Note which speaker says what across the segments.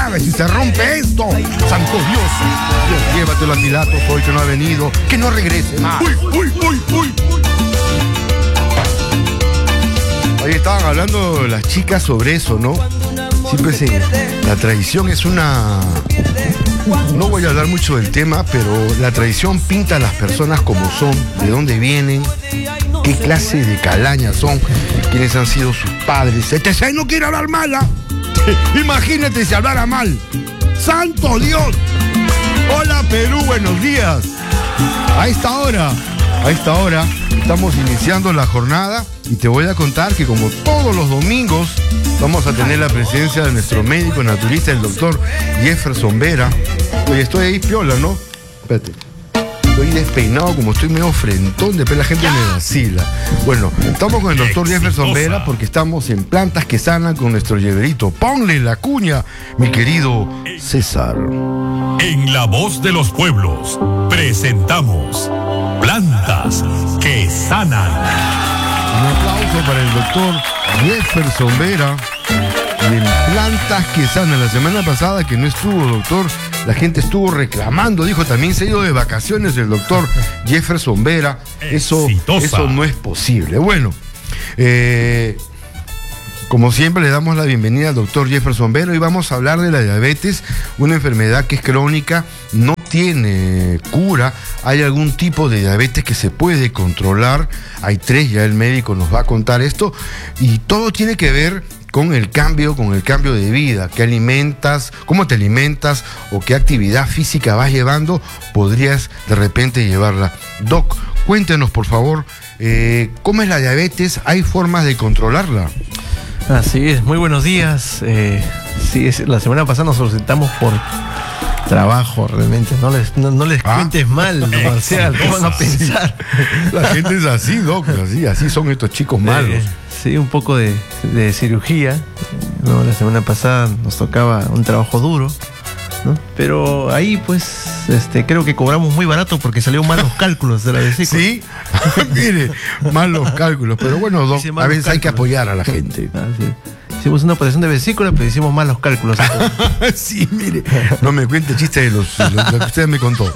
Speaker 1: sabes si se rompe esto. Santo Dios, Dios, llévatelo a Pilatos hoy que no ha venido, que no regrese más. Uy. Ahí estaban hablando las chicas sobre eso, ¿no? Siempre la tradición es una... No voy a hablar mucho del tema, pero la tradición pinta a las personas como son, de dónde vienen, qué clase de calañas son, quiénes han sido sus padres, etc. No quiero hablar mal, ¿ah? Imagínate si hablara mal. ¡Santo Dios! Hola Perú, buenos días. A esta hora estamos iniciando la jornada y te voy a contar que como todos los domingos vamos a tener la presencia de nuestro médico naturista, el doctor Jefferson Vera. Oye, estoy ahí piola, ¿no? Espérate. Estoy despeinado, como estoy medio frentón, después la gente me vacila. Bueno, estamos con el doctor Jefferson Vera porque estamos en Plantas que Sanan con nuestro Yeverito. Ponle la cuña, mi querido César.
Speaker 2: En La Voz de los Pueblos presentamos Plantas que Sanan.
Speaker 1: Un aplauso para el doctor Jefferson Vera en Plantas que Sanan. La semana pasada que no estuvo, doctor, la gente estuvo reclamando, dijo, también se ha ido de vacaciones el doctor Jefferson Vera. Eso no es posible. Bueno, como siempre le damos la bienvenida al doctor Jefferson Vera y vamos a hablar de la diabetes, una enfermedad que es crónica, no tiene cura, hay algún tipo de diabetes que se puede controlar, hay 3, ya el médico nos va a contar esto, y todo tiene que ver con el cambio de vida, qué alimentas, cómo te alimentas o qué actividad física vas llevando, podrías de repente llevarla. Doc, cuéntenos por favor, ¿cómo es la diabetes? ¿Hay formas de controlarla?
Speaker 3: Así es, muy buenos días. Sí, la semana pasada nos ausentamos por trabajo, realmente. No les cuentes mal, Marcial, ¿cómo van a pensar?
Speaker 1: La gente es así, Doc, así son estos chicos malos.
Speaker 3: Sí, un poco de cirugía, ¿no? La semana pasada nos tocaba un trabajo duro, ¿no? Pero ahí pues creo que cobramos muy barato porque salió mal los cálculos de la vesícula.
Speaker 1: Sí, mire, mal los cálculos, pero bueno, Doc, a veces hay que apoyar a la gente.
Speaker 3: Sí. Hicimos una operación de vesícula, pero hicimos mal los cálculos.
Speaker 1: Sí, mire, no me cuente chistes de lo que usted me contó.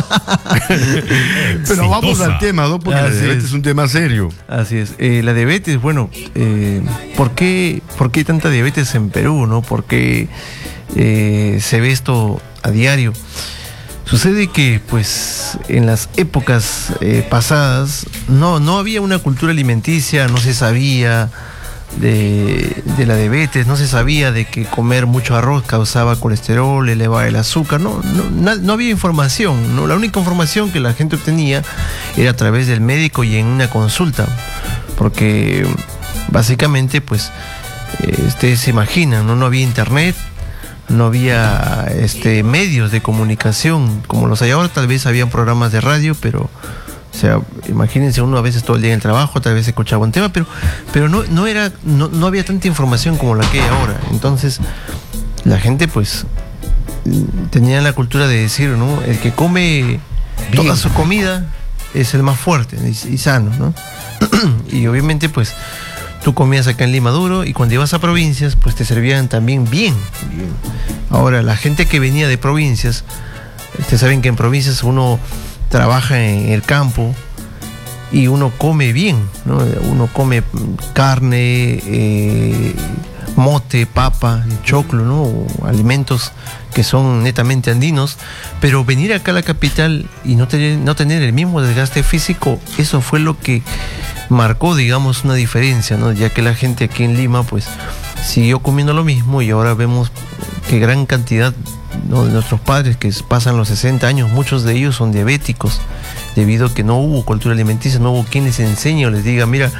Speaker 1: Pero vamos al tema, Doc, porque la diabetes es un tema serio.
Speaker 3: Así es. La diabetes, bueno, ¿por qué tanta diabetes en Perú, no? ¿Por qué se ve esto a diario? Sucede que, pues, en las épocas pasadas no había una cultura alimenticia, no se sabía de la diabetes, no se sabía de que comer mucho arroz causaba colesterol, elevaba el azúcar, no había información, ¿no? La única información que la gente obtenía era a través del médico y en una consulta, porque básicamente, pues, ustedes se imaginan, no había internet, no había medios de comunicación como los hay ahora. Tal vez habían programas de radio, pero o sea, imagínense, uno a veces todo el día en el trabajo, tal vez escuchaba un tema, pero no había tanta información como la que hay ahora. Entonces la gente pues tenía la cultura de decir, ¿no? El que come toda su comida es el más fuerte y sano, ¿no? Y obviamente pues tú comías acá en Lima duro y cuando ibas a provincias pues te servían también bien. Ahora, la gente que venía de provincias, ustedes saben que en provincias uno trabaja en el campo y uno come bien, ¿no? Uno come carne, mote, papa, choclo, ¿no? Alimentos que son netamente andinos, pero venir acá a la capital y no tener el mismo desgaste físico, eso fue lo que marcó, digamos, una diferencia, ¿no? Ya que la gente aquí en Lima pues siguió comiendo lo mismo y ahora vemos que gran cantidad, ¿no?, de nuestros padres que pasan los 60 años, muchos de ellos son diabéticos debido a que no hubo cultura alimenticia, no hubo quien les enseñe o les diga, mira,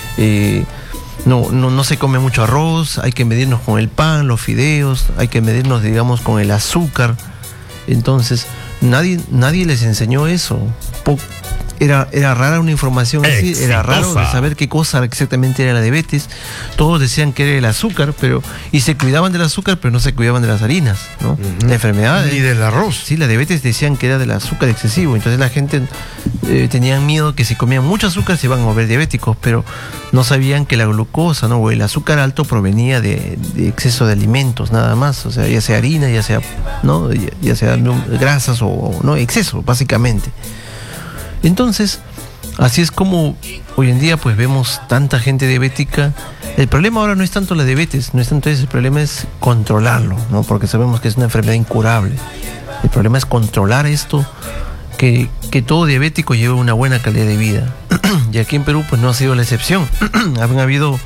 Speaker 3: no se come mucho arroz, hay que medirnos con el pan, los fideos, hay que medirnos, digamos, con el azúcar. Entonces nadie les enseñó eso. era rara una información así, era raro de saber qué cosa exactamente era la diabetes. Todos decían que era el azúcar, y se cuidaban del azúcar, pero no se cuidaban de las harinas, ¿no? La enfermedad.
Speaker 1: Ni del arroz.
Speaker 3: Sí, la diabetes decían que era del azúcar excesivo. Entonces la gente tenían miedo que si comían mucho azúcar se iban a volver diabéticos, pero no sabían que la glucosa, ¿no? O el azúcar alto provenía de exceso de alimentos, nada más. O sea, ya sea harina, ya sea, ¿no? Ya sea grasas o no, exceso, básicamente. Entonces, así es como hoy en día pues vemos tanta gente diabética. El problema ahora no es tanto la diabetes, no es tanto eso, el problema es controlarlo, ¿no? Porque sabemos que es una enfermedad incurable. El problema es controlar esto, que todo diabético lleve una buena calidad de vida. Y aquí en Perú pues no ha sido la excepción. Han habido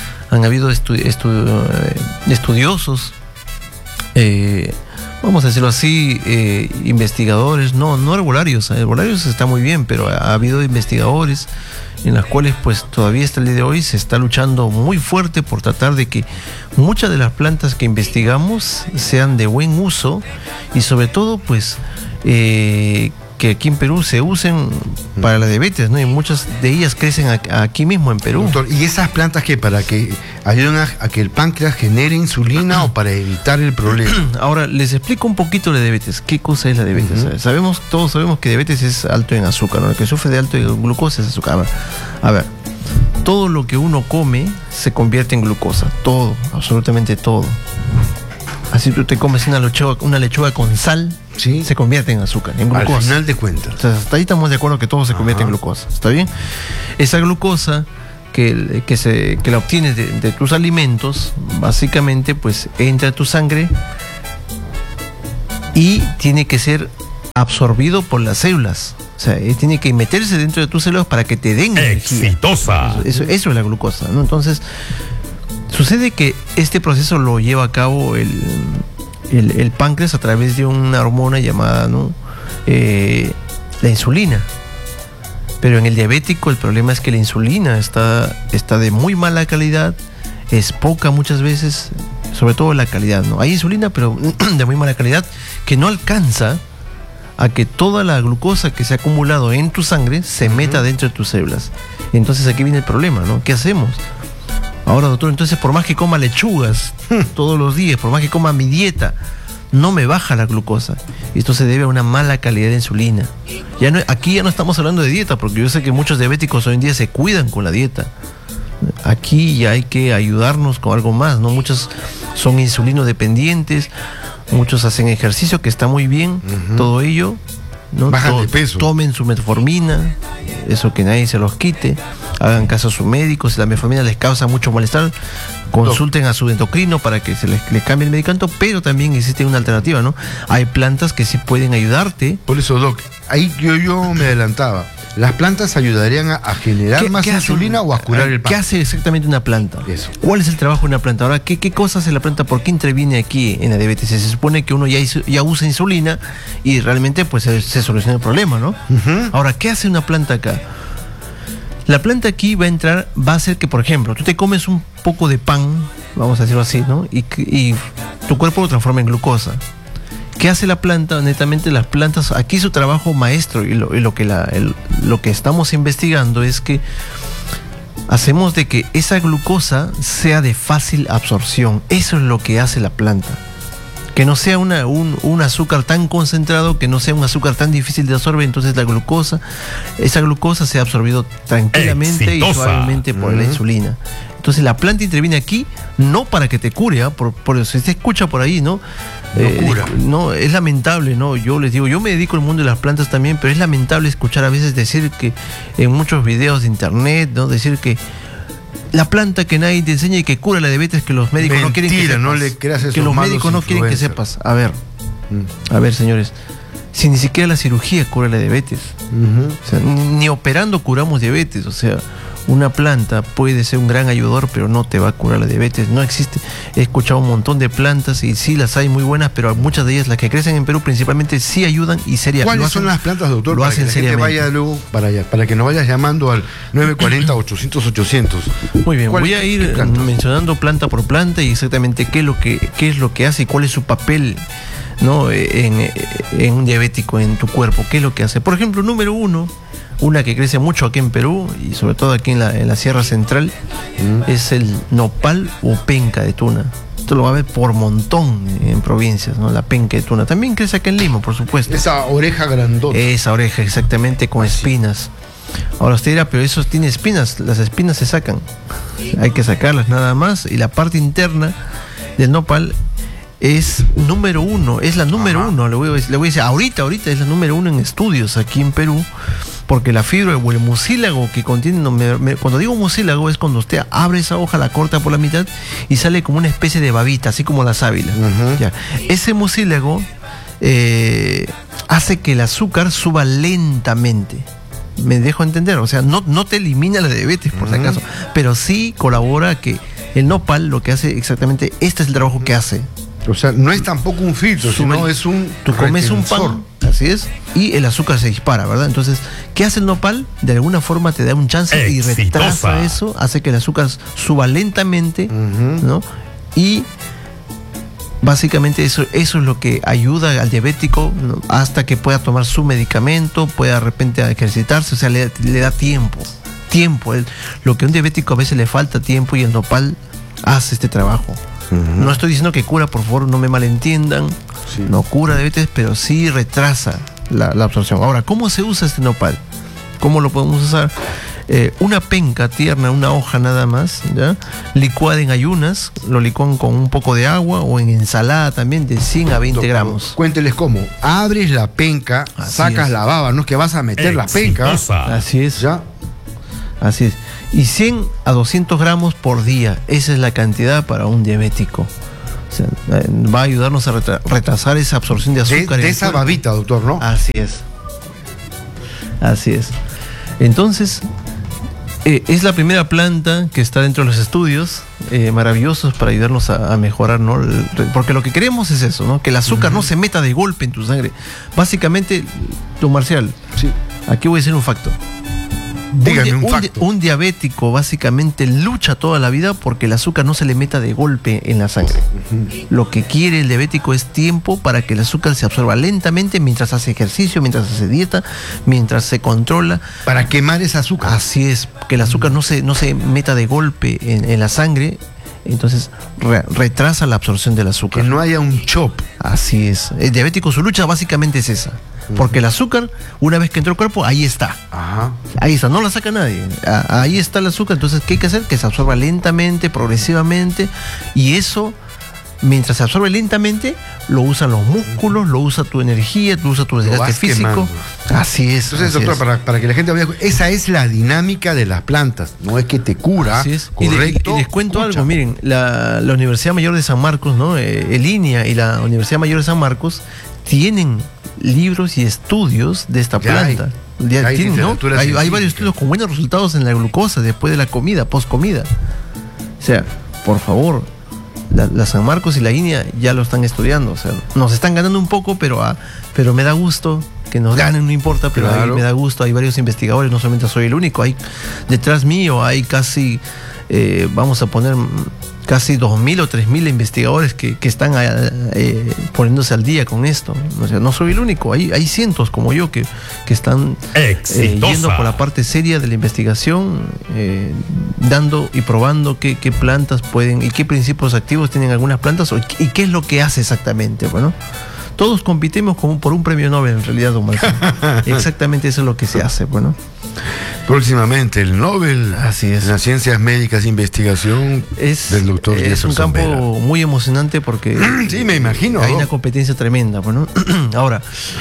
Speaker 3: estudiosos, vamos a decirlo así, investigadores, no herbolarios. Herbolarios está muy bien, pero ha habido investigadores en las cuales pues todavía hasta el día de hoy se está luchando muy fuerte por tratar de que muchas de las plantas que investigamos sean de buen uso y sobre todo pues que aquí en Perú se usen para la diabetes, ¿no? Y muchas de ellas crecen aquí mismo en Perú.
Speaker 1: Doctor, ¿y esas plantas qué? ¿Para que ayuden a que el páncreas genere insulina o para evitar el problema?
Speaker 3: Ahora, les explico un poquito la diabetes. ¿Qué cosa es la diabetes? Todos sabemos que diabetes es alto en azúcar, ¿no? El que sufre de alto en glucosa es azúcar. A ver, todo lo que uno come se convierte en glucosa. Todo, absolutamente todo. Así tú te comes una lechuga con sal, ¿sí? Se convierte en azúcar, en glucosa.
Speaker 1: Al final de cuentas.
Speaker 3: O sea, hasta ahí estamos de acuerdo que todo se convierte en glucosa. ¿Está bien? Esa glucosa que la obtienes de tus alimentos, básicamente, pues entra a tu sangre y tiene que ser absorbido por las células. O sea, tiene que meterse dentro de tus células para que te den energía.
Speaker 2: Exitosa.
Speaker 3: Eso es la glucosa, ¿no? Entonces, sucede que este proceso lo lleva a cabo el páncreas a través de una hormona llamada, ¿no? La insulina. Pero en el diabético el problema es que la insulina está de muy mala calidad, es poca muchas veces, sobre todo la calidad, ¿no? Hay insulina, pero de muy mala calidad, que no alcanza a que toda la glucosa que se ha acumulado en tu sangre se meta dentro de tus células. Entonces aquí viene el problema, ¿no? ¿Qué hacemos? Ahora, doctor, entonces por más que coma lechugas todos los días, por más que coma mi dieta, no me baja la glucosa. Esto se debe a una mala calidad de insulina. Aquí ya no estamos hablando de dieta, porque yo sé que muchos diabéticos hoy en día se cuidan con la dieta. Aquí ya hay que ayudarnos con algo más, ¿no? Muchos son insulinodependientes, muchos hacen ejercicio, que está muy bien, todo ello, ¿no?
Speaker 1: Bajan de peso.
Speaker 3: Tomen su metformina, eso que nadie se los quite. Hagan caso a su médico. Si la metformina les causa mucho malestar, consulten a su endocrino para que se les cambie el medicamento. Pero también existe una alternativa, ¿no? Hay plantas que sí pueden ayudarte.
Speaker 1: Por eso, Doc, ahí yo me adelantaba. ¿Las plantas ayudarían a generar más insulina o a curar el páncreas?
Speaker 3: ¿Qué hace exactamente una planta?
Speaker 1: Eso.
Speaker 3: ¿Cuál es el trabajo de una planta? Ahora, ¿qué cosa hace la planta? ¿Por qué interviene aquí en la diabetes? Se supone que uno ya usa insulina y realmente pues se soluciona el problema, ¿no? Ahora, ¿qué hace una planta acá? La planta aquí va a hacer que, por ejemplo, tú te comes un poco de pan, vamos a decirlo así, ¿no? Y tu cuerpo lo transforma en glucosa. ¿Qué hace la planta? Netamente las plantas, aquí su trabajo maestro y lo que estamos investigando es que hacemos de que esa glucosa sea de fácil absorción. Eso es lo que hace la planta. Que no sea un azúcar tan concentrado, que no sea un azúcar tan difícil de absorber, entonces esa glucosa sea absorbido tranquilamente y suavemente por la insulina. Entonces la planta interviene aquí no para que te cure, por eso se escucha por ahí, ¿no? No, es lamentable, ¿no? Yo les digo, yo me dedico al mundo de las plantas también, pero es lamentable escuchar a veces decir que en muchos videos de internet, ¿no? Decir que la planta que nadie te enseña y que cura la diabetes, que los médicos no quieren que sepas.
Speaker 1: No le creas esos
Speaker 3: que los médicos no quieren que sepas. A ver, señores, si ni siquiera la cirugía cura la diabetes. O sea, ni operando curamos diabetes. O sea, una planta puede ser un gran ayudador, pero no te va a curar la diabetes. No existe. He escuchado un montón de plantas y sí las hay muy buenas, pero muchas de ellas, las que crecen en Perú principalmente, sí ayudan y seriamente.
Speaker 1: ¿Cuáles son las plantas, doctor?
Speaker 3: Lo hacen seriamente.
Speaker 1: Vaya luego para allá, para que nos vayas llamando al 940-800-800.
Speaker 3: Muy bien, voy a ir mencionando planta por planta y exactamente qué es lo que hace y cuál es su papel, ¿no? En un diabético, en tu cuerpo. ¿Qué es lo que hace? Por ejemplo, número uno, una que crece mucho aquí en Perú y sobre todo aquí en la Sierra Central, es el nopal o penca de tuna. Esto lo va a ver por montón en provincias, ¿no? La penca de tuna. También crece acá en Lima, por supuesto.
Speaker 1: Esa oreja grandota.
Speaker 3: Esa oreja, exactamente, con espinas. Ahora usted dirá, pero eso tiene espinas. Las espinas se sacan. Hay que sacarlas nada más. Y la parte interna del nopal es número 1. Es la número 1. Le voy a decir, ahorita es la número 1 en estudios aquí en Perú. Porque la fibra o el mucílago que contiene, cuando digo mucílago es cuando usted abre esa hoja, la corta por la mitad y sale como una especie de babita, así como la sábila. Ya. Ese mucílago hace que el azúcar suba lentamente. ¿Me dejo entender? O sea, no te elimina la diabetes, por si acaso, pero sí colabora que el nopal lo que hace exactamente, este es el trabajo que hace.
Speaker 1: O sea, no es tampoco un filtro, sino es un
Speaker 3: Tú comes un pan, así es, y el azúcar se dispara, ¿verdad? Entonces, ¿qué hace el nopal? De alguna forma te da un chance y retrasa eso, hace que el azúcar suba lentamente, ¿no? Y básicamente eso es lo que ayuda al diabético, ¿no? Hasta que pueda tomar su medicamento, pueda de repente ejercitarse, o sea, le da tiempo. Lo que a un diabético a veces le falta tiempo y el nopal hace este trabajo. No estoy diciendo que cura, por favor, no me malentiendan. Sí. No cura diabetes, pero sí retrasa la absorción. Ahora, ¿cómo se usa este nopal? ¿Cómo lo podemos usar? Una penca tierna, una hoja nada más, ¿ya? Licuada en ayunas, lo licúan con un poco de agua o en ensalada también de 100 a 20 gramos.
Speaker 1: Cuénteles cómo. Abres la penca, sacas la baba, no es que vas a meter la penca.
Speaker 3: Así es.
Speaker 1: ¿Ya?
Speaker 3: Así es. Y 100 a 200 gramos por día. Esa es la cantidad para un diabético. O sea, va a ayudarnos a retrasar esa absorción de azúcar.
Speaker 1: De esa babita, doctor, ¿no?
Speaker 3: Así es. Así es. Entonces, es la primera planta que está dentro de los estudios maravillosos para ayudarnos a mejorar, ¿no? Porque lo que queremos es eso, ¿no? Que el azúcar no se meta de golpe en tu sangre. Básicamente, don Marcial, aquí voy a decir un facto.
Speaker 1: Dígame un facto.
Speaker 3: Un diabético básicamente lucha toda la vida porque el azúcar no se le meta de golpe en la sangre. Lo que quiere el diabético es tiempo para que el azúcar se absorba lentamente mientras hace ejercicio, mientras hace dieta, mientras se controla.
Speaker 1: Para quemar ese azúcar.
Speaker 3: Así es, que el azúcar no se meta de golpe en la sangre. Entonces retrasa la absorción del azúcar.
Speaker 1: Que no haya un chop.
Speaker 3: Así es. El diabético, su lucha básicamente es esa. Porque el azúcar, una vez que entró al cuerpo, ahí está. Ahí está, no la saca nadie. Ahí está el azúcar. Entonces, ¿qué hay que hacer? Que se absorba lentamente, progresivamente. Y eso, mientras se absorbe lentamente, lo usan los músculos, lo usa tu energía, lo usa tu desgaste físico.
Speaker 1: Quemando.
Speaker 3: Así es.
Speaker 1: Entonces,
Speaker 3: así
Speaker 1: doctor, para que la gente vea, esa es la dinámica de las plantas. No es que te cura.
Speaker 3: Así es.
Speaker 1: Correcto.
Speaker 3: Y les cuento algo, miren, la Universidad Mayor de San Marcos, ¿no? El INIA y la Universidad Mayor de San Marcos tienen libros y estudios de esta planta. Tienen, ¿no? Hay varios estudios con buenos resultados en la glucosa después de la comida, post comida. O sea, por favor, la San Marcos y la INIA ya lo están estudiando. O sea, nos están ganando un poco, pero me da gusto que nos ganen, no importa, pero ahí me da gusto. Hay varios investigadores, no solamente soy el único. Hay detrás mío hay casi, vamos a poner casi 2.000 o 3.000 investigadores que están poniéndose al día con esto. O sea, no soy el único, hay cientos como yo que están yendo por la parte seria de la investigación, dando y probando qué plantas pueden y qué principios activos tienen algunas plantas y qué es lo que hace exactamente. Bueno, todos competimos por un premio Nobel en realidad, don Marcelo. Exactamente eso es lo que se hace, bueno.
Speaker 1: Próximamente el Nobel.
Speaker 3: Así es.
Speaker 1: En las ciencias médicas, investigación del doctor Jefferson.
Speaker 3: Es un campo
Speaker 1: Vera.
Speaker 3: muy emocionante porque
Speaker 1: sí, me imagino.
Speaker 3: Hay una competencia tremenda. Bueno, ahora,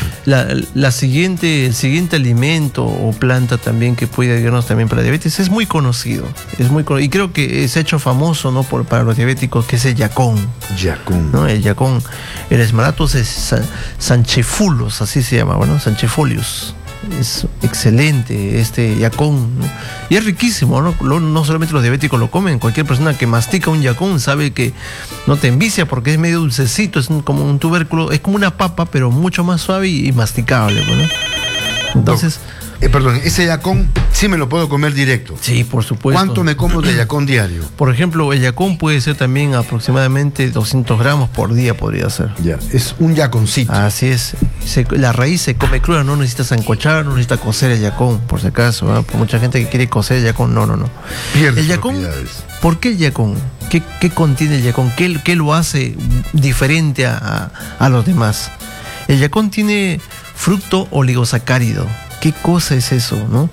Speaker 3: el siguiente alimento o planta también que puede ayudarnos también para la diabetes es muy conocido. Y creo que se ha hecho famoso, ¿no? para los diabéticos, que es el yacón. ¿No? El yacón. El Smaratus sanchefulus, así se llama, bueno, sanchefolius. Es excelente este yacón, ¿no? Y es riquísimo, ¿no? No solamente los diabéticos lo comen, cualquier persona que mastica un yacón sabe que no te envicia porque es medio dulcecito, es como un tubérculo, es como una papa, pero mucho más suave y masticable, ¿no? Entonces,
Speaker 1: Perdón, ese yacón sí me lo puedo comer directo.
Speaker 3: Sí, por supuesto.
Speaker 1: ¿Cuánto me como de yacón diario?
Speaker 3: Por ejemplo, el yacón puede ser también aproximadamente 200 gramos por día, podría ser.
Speaker 1: Ya, es un yaconcito.
Speaker 3: Así es. La raíz se come cruda, no necesita sancochar, no necesita cocer el yacón, por si acaso. Por mucha gente que quiere cocer el yacón, no.
Speaker 1: Pierde
Speaker 3: el yacón,
Speaker 1: propiedades.
Speaker 3: ¿Por qué el yacón? ¿Qué contiene el yacón? ¿Qué lo hace diferente a los demás? El yacón tiene fructo oligosacárido. ¿Qué cosa es eso, no?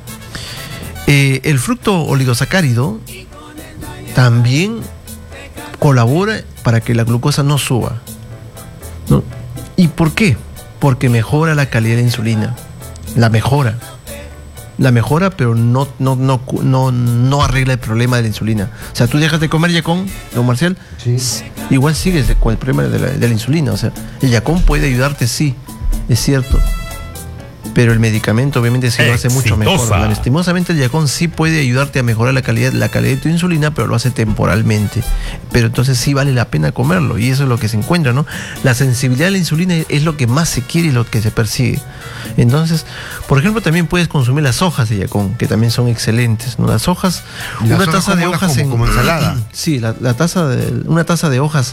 Speaker 3: El fructo oligosacárido también colabora para que la glucosa no suba, ¿no? ¿Y por qué? Porque mejora la calidad de la insulina. La mejora, pero no arregla el problema de la insulina. O sea, tú dejas de comer yacón, don Marcial,
Speaker 1: sí,
Speaker 3: igual sigues con el problema de la insulina. O sea, el yacón puede ayudarte, sí, es cierto, pero el medicamento obviamente sí lo hace mucho mejor. Lastimosamente el yacón sí puede ayudarte a mejorar la calidad de tu insulina, pero lo hace temporalmente. Pero entonces sí vale la pena comerlo, y eso es lo que se encuentra, ¿no? La sensibilidad a la insulina es lo que más se quiere y lo que se persigue. Entonces, por ejemplo, también puedes consumir las hojas de yacón, que también son excelentes, ¿no? Las hojas, una taza de hojas
Speaker 1: como ensalada.
Speaker 3: Sí, una taza de hojas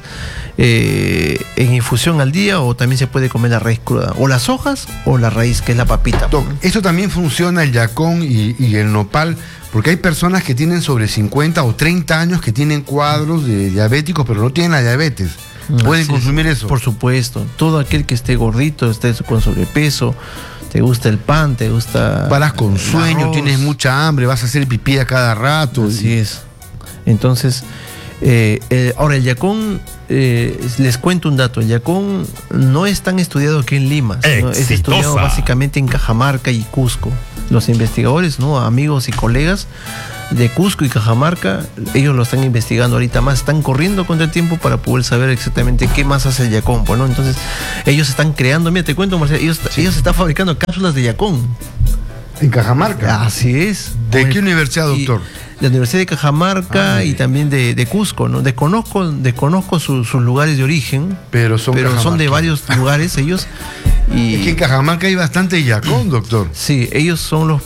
Speaker 3: en infusión al día, o también se puede comer la raíz cruda, o las hojas o la raíz, que es la papita.
Speaker 1: Doc, eso también funciona el yacón y el nopal, porque hay personas que tienen sobre 50 o 30 años que tienen cuadros de diabéticos, pero no tienen la diabetes. ¿Pueden consumir eso?
Speaker 3: Por supuesto. Todo aquel que esté gordito, esté con sobrepeso, te gusta el pan, te gusta...
Speaker 1: Paras con sueño, tienes mucha hambre, vas a hacer pipí a cada rato.
Speaker 3: Así es. Entonces, ahora el yacón, les cuento un dato. El yacón no es tan estudiado aquí en Lima, ¿no? Es estudiado básicamente en Cajamarca y Cusco. Los investigadores, ¿no? Amigos y colegas de Cusco y Cajamarca, ellos lo están investigando ahorita más, están corriendo contra el tiempo para poder saber exactamente qué más hace el yacón, pues, ¿no? Entonces, ellos están creando, mira, te cuento, Marcelo, ellos están fabricando cápsulas de yacón.
Speaker 1: ¿En Cajamarca?
Speaker 3: Así es.
Speaker 1: ¿De qué universidad, doctor?
Speaker 3: La Universidad de Cajamarca y también de Cusco, ¿no? Desconozco sus lugares de origen, pero son de varios lugares ellos.
Speaker 1: Y es que en Cajamarca hay bastante yacón, doctor.
Speaker 3: Sí, ellos son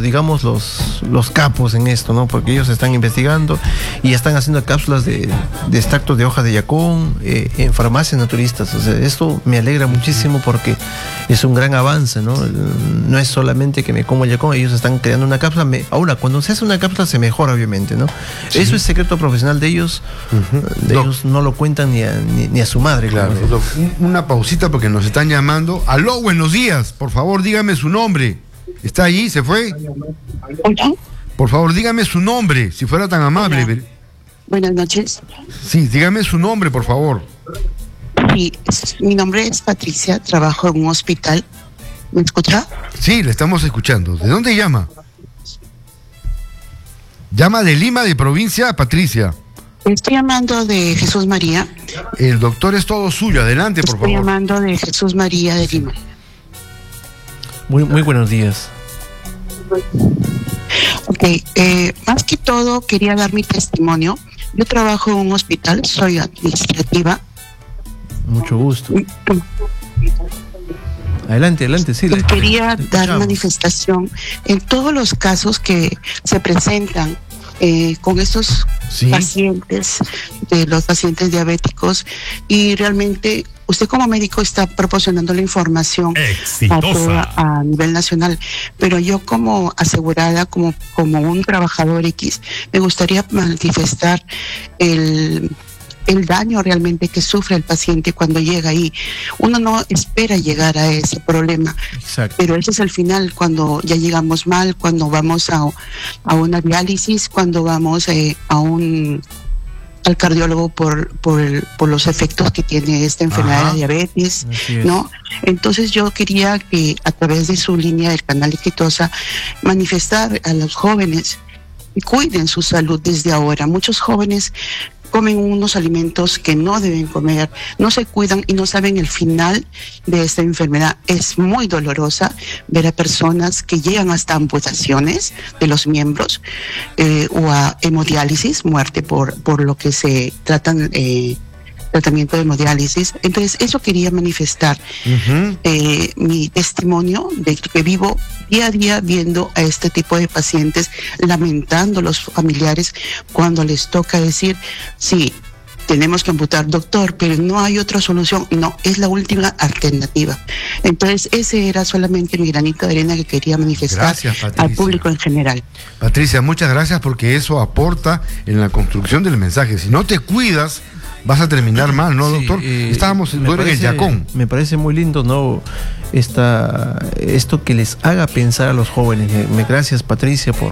Speaker 3: los capos en esto, ¿no? Porque ellos están investigando y están haciendo cápsulas de extractos de hojas de yacón en farmacias naturistas. O sea, esto me alegra muchísimo porque es un gran avance, ¿no? No es solamente que me como el yacón, ellos están creando una cápsula. Ahora, cuando se hace una cápsula se mejora, obviamente, ¿no? Sí. Eso es secreto profesional de ellos. Ellos no lo cuentan ni a su madre.
Speaker 1: Claro, doc, una pausita porque nos están llamando. Aló, buenos días. Por favor, dígame su nombre. ¿Está ahí? ¿Se fue?
Speaker 4: Hola.
Speaker 1: Por favor, dígame su nombre, si fuera tan amable.
Speaker 4: Hola. Buenas noches.
Speaker 1: Sí, dígame su nombre, por favor.
Speaker 4: Sí, mi nombre es Patricia, trabajo en un hospital. ¿Me escucha?
Speaker 1: Sí, le estamos escuchando. ¿De dónde llama? Llama de Lima, de provincia, Patricia.
Speaker 4: Estoy llamando de Jesús María.
Speaker 1: El doctor es todo suyo. Adelante, por favor.
Speaker 4: Estoy llamando de Jesús María de Lima.
Speaker 3: Muy buenos días.
Speaker 4: Ok, más que todo quería dar mi testimonio. Yo trabajo en un hospital, soy administrativa.
Speaker 3: Mucho gusto. Adelante, sí.
Speaker 4: Quería dar manifestación en todos los casos que se presentan con estos pacientes, de los pacientes diabéticos, y realmente usted como médico está proporcionando la información a nivel nacional, pero yo como asegurada, como un trabajador X, me gustaría manifestar el daño realmente que sufre el paciente cuando llega ahí. Uno no espera llegar a ese problema. Exacto. Pero ese es el final, cuando ya llegamos mal, cuando vamos a una diálisis, cuando vamos al cardiólogo por los efectos que tiene esta enfermedad de diabetes, ¿no? Entonces yo quería que a través de su línea del canal Exitosa manifestar a los jóvenes que cuiden su salud desde ahora. Muchos jóvenes comen unos alimentos que no deben comer, no se cuidan y no saben el final de esta enfermedad. Es muy dolorosa ver a personas que llegan hasta amputaciones de los miembros o a hemodiálisis, muerte por lo que se tratan tratamiento de hemodiálisis. Entonces eso quería manifestar mi testimonio de que vivo día a día viendo a este tipo de pacientes, lamentando los familiares cuando les toca decir, sí, tenemos que amputar, doctor, pero no hay otra solución. No, es la última alternativa. Entonces, ese era solamente mi granito de arena que quería manifestar al público en general.
Speaker 1: Patricia, muchas gracias, porque eso aporta en la construcción del mensaje. Si no te cuidas, vas a terminar mal, ¿no, doctor? Estábamos en el Yacón.
Speaker 3: Me parece muy lindo, ¿no? Esto que les haga pensar a los jóvenes. Gracias, Patricia, por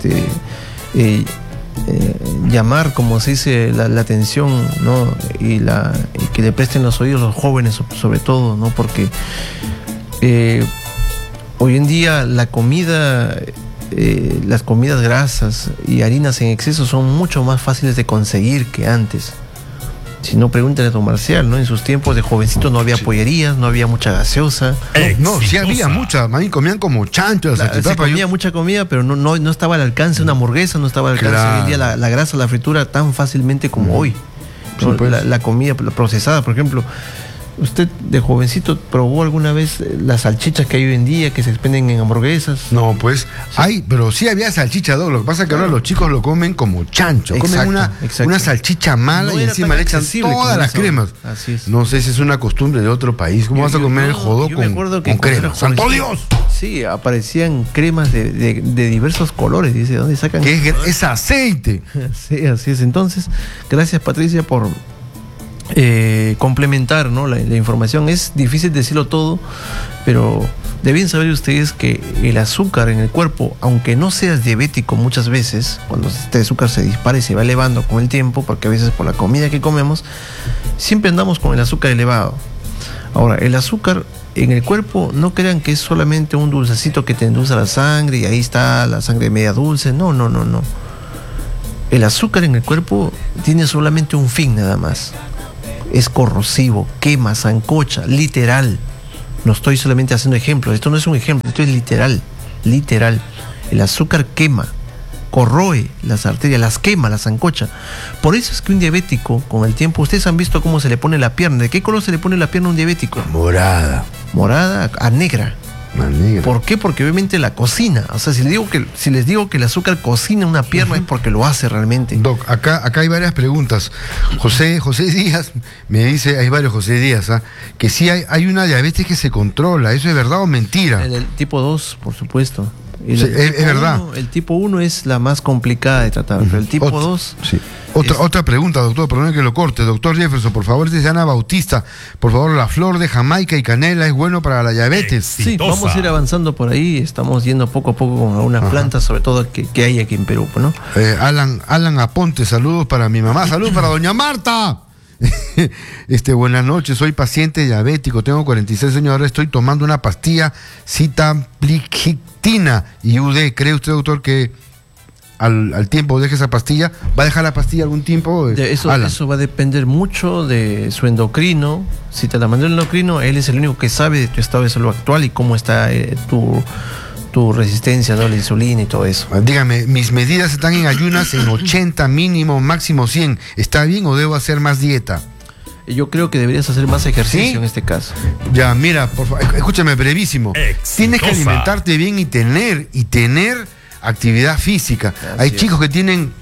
Speaker 3: llamar, como se dice, la atención, ¿no? Y que le presten los oídos a los jóvenes, sobre todo, ¿no? Porque hoy en día la comida, las comidas grasas y harinas en exceso son mucho más fáciles de conseguir que antes. Si no, pregúntale a don Marcial, ¿no? En sus tiempos de jovencito no había pollerías, no había mucha gaseosa.
Speaker 1: No, sí había mucha, más bien comían como chanchos.
Speaker 3: Se comía mucha comida, pero no estaba al alcance una hamburguesa, no estaba al alcance hoy en día la grasa, la fritura tan fácilmente como hoy. Sí, pues. La comida procesada, por ejemplo. ¿Usted de jovencito probó alguna vez las salchichas que hay hoy en día, que se expenden en hamburguesas?
Speaker 1: No, pues, sí. Pero sí había salchicha, Doc. Lo que pasa es que ahora los chicos lo comen como chancho. Comen una salchicha mala y encima le echan todas las cremas.
Speaker 3: Así es.
Speaker 1: No sé si es una costumbre de otro país. ¿Cómo vas a comer el jodó con crema? ¡Santo Dios!
Speaker 3: Sí, aparecían cremas de diversos colores. Dice, ¿dónde sacan?
Speaker 1: ¿Qué es aceite?
Speaker 3: Sí, así es. Entonces, gracias, Patricia, por complementar, ¿no? la información. Es difícil decirlo todo, pero deben saber ustedes que el azúcar en el cuerpo, aunque no seas diabético muchas veces, cuando este azúcar se dispara y se va elevando con el tiempo, porque a veces por la comida que comemos, siempre andamos con el azúcar elevado. Ahora, el azúcar en el cuerpo, no crean que es solamente un dulcecito que te endulza la sangre y ahí está la sangre media dulce. No. El azúcar en el cuerpo tiene solamente un fin nada más. Es corrosivo, quema, zancocha, literal. No estoy solamente haciendo ejemplos, esto no es un ejemplo, esto es literal. El azúcar quema, corroe las arterias, las quema, las zancocha. Por eso es que un diabético, con el tiempo, ustedes han visto cómo se le pone la pierna. ¿De qué color se le pone la pierna a un diabético?
Speaker 1: Morada
Speaker 3: a negra. ¿Por qué? Porque obviamente la cocina. O sea, si les digo que el azúcar cocina una pierna, es porque lo hace realmente.
Speaker 1: Doc, acá hay varias preguntas. José Díaz me dice, hay varios José Díaz, que sí hay una diabetes que se controla. ¿Eso es verdad o mentira?
Speaker 3: El tipo 2, por supuesto.
Speaker 1: Es verdad.
Speaker 3: El tipo 1 es la más complicada de tratar, pero el tipo 2...
Speaker 1: Sí. Otra pregunta, doctor, perdón que lo corte. Doctor Jefferson, por favor, dice Ana Bautista, por favor, la flor de Jamaica y canela es bueno para la diabetes.
Speaker 3: Sí, vamos a ir avanzando por ahí, estamos yendo poco a poco con algunas plantas, sobre todo que hay aquí en Perú, ¿no?
Speaker 1: Alan Aponte, saludos para mi mamá, saludos para doña Marta. Buenas noches, soy paciente diabético, tengo 46 años, ahora estoy tomando una pastilla sitagliptina y UD. ¿Cree usted, doctor, que al tiempo deje esa pastilla? ¿Va a dejar la pastilla algún tiempo?
Speaker 3: Eso va a depender mucho de su endocrino. Si te la mandó el endocrino, él es el único que sabe de tu estado de salud actual y cómo está tu resistencia, ¿no? La insulina y todo eso.
Speaker 1: Dígame, mis medidas están en ayunas en 80 mínimo, máximo 100. ¿Está bien o debo hacer más dieta?
Speaker 3: Yo creo que deberías hacer más ejercicio, ¿sí? En este caso.
Speaker 1: Ya, mira, por favor, escúchame, brevísimo. Tienes que alimentarte bien y tener actividad física. Hay chicos que tienen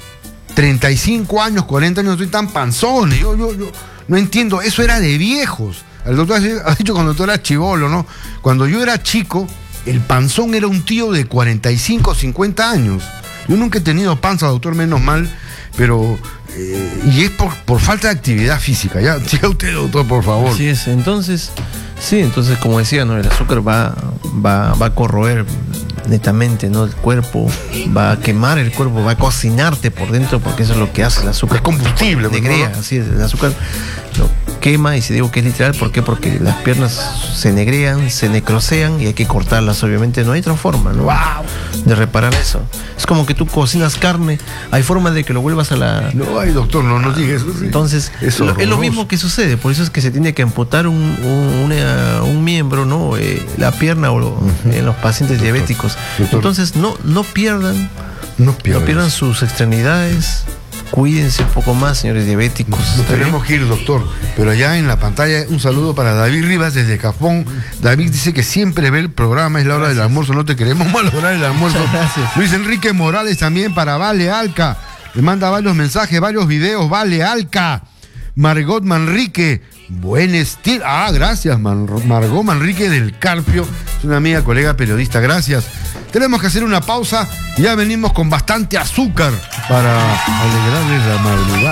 Speaker 1: 35 años, 40 años, están panzones. Yo no entiendo, eso era de viejos. El doctor ha dicho cuando tú eras chibolo, ¿no? Cuando yo era chico, el panzón era un tío de 45, 50 años. Yo nunca he tenido panza, doctor, menos mal, pero... y es por falta de actividad física. Ya, siga usted, doctor, por favor.
Speaker 3: Así es, entonces, como decía, ¿no? El azúcar va a corroer netamente, ¿no? El cuerpo, va a quemar el cuerpo, va a cocinarte por dentro, porque eso es lo que hace el azúcar.
Speaker 1: Es combustible,
Speaker 3: negrea, así es, el azúcar lo quema, y si digo que es literal, ¿por qué? Porque las piernas se negrean, se necrosean y hay que cortarlas, obviamente, no hay otra forma, ¿no? De reparar eso. Es como que tú cocinas carne, hay forma de que lo vuelvas a la...
Speaker 1: No hay, doctor, no diga eso. Sí.
Speaker 3: Entonces, es lo mismo que sucede, por eso es que se tiene que amputar un miembro, ¿no? La pierna en los pacientes diabéticos. Doctor. Entonces, no pierdan sus extremidades, cuídense un poco más, señores diabéticos.
Speaker 1: Nos tenemos que ir, doctor. Pero allá en la pantalla, un saludo para David Rivas desde Cafón. David dice que siempre ve el programa, es la hora del almuerzo, no te queremos malograr el almuerzo.
Speaker 3: Gracias.
Speaker 1: Luis Enrique Morales también para Vale Alca. Le manda varios mensajes, varios videos, Vale Alca. Margot Manrique, buen estilo. Gracias, Margot Manrique del Carpio. Es una amiga, colega periodista, gracias. Tenemos que hacer una pausa y ya venimos con bastante azúcar para alegrarles la madrugada.